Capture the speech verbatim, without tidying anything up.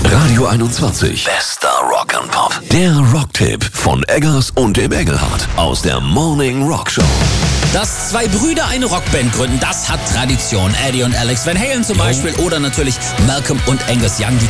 Radio einundzwanzig. Bester Rock'n'Pop. Der Rocktipp von Eggers und dem Engelhardt aus der Morning Rock Show. Dass zwei Brüder eine Rockband gründen, das hat Tradition. Eddie und Alex Van Halen zum Beispiel oder natürlich Malcolm und Angus Young, die